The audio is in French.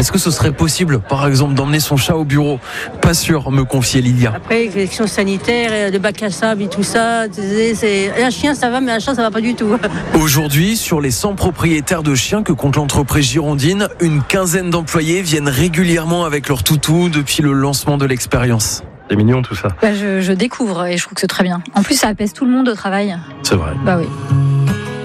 Est-ce que ce serait possible, par exemple, d'emmener son chat au bureau? Pas sûr, me confiait Lilia. Après, les questions sanitaires, de bac à sable et tout ça, un chien ça va, mais un chat ça va pas du tout. Aujourd'hui, sur les 100 propriétaires de chiens que compte l'entreprise girondine, une quinzaine d'employés viennent régulièrement avec leur toutou depuis le lancement de l'expérience. C'est mignon tout ça. Je découvre et je trouve que c'est très bien. En plus, ça apaise tout le monde au travail. C'est vrai. Bah oui.